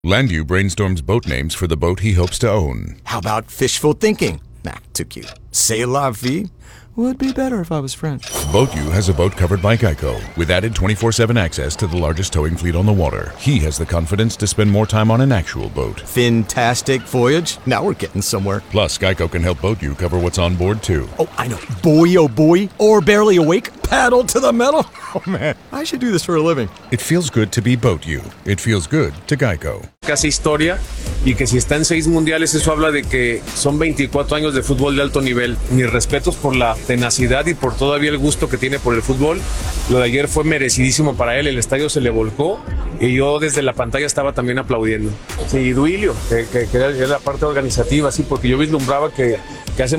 Landu brainstorms boat names for the boat he hopes to own. How about fishful thinking? Nah, too cute. C'est la vie would be better if I was French. BoatU has a boat covered by Geico, with added 24/7 access to the largest towing fleet on the water. He has the confidence to spend more time on an actual boat. Fantastic voyage. Now we're getting somewhere. Plus, Geico can help BoatU cover what's on board, too. Oh, I know. Boy, oh boy. Or barely awake. Paddle to the metal. Oh, man. I should do this for a living. It feels good to be BoatU. It feels good to Geico. Casi historia, y que si está en 6 mundiales, eso habla de que son 24 años de fútbol de alto nivel. Mis respetos por la tenacidad y por todavía el gusto que tiene por el fútbol. Lo de ayer fue merecidísimo para él, el estadio se le volcó y yo desde la pantalla estaba también aplaudiendo. Sí, Duilio, que era la parte organizativa, sí, porque yo vislumbraba que hace